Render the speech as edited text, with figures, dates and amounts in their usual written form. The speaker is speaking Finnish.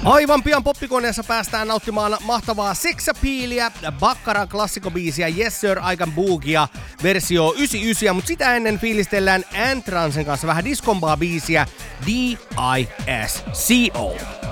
Aivan pian poppikoneessa päästään nauttimaan mahtavaa Sexapieliä, Baccaran klassikobiisiä Yes Sir I Can Boogia versio 99, mutta sitä ennen fiilistellään Antransen kanssa vähän diskompaa biisiä D.I.S.C.O.